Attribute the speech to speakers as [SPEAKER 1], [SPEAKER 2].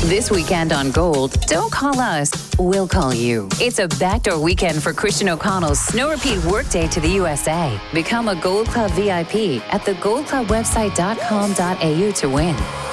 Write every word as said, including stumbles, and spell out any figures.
[SPEAKER 1] This weekend on Gold, don't call us, we'll call you. It's a backdoor weekend for Christian O'Connell's Snow Repeat Workday to the U S A. Become a Gold Club V I P at the gold club website dot com dot a u to win.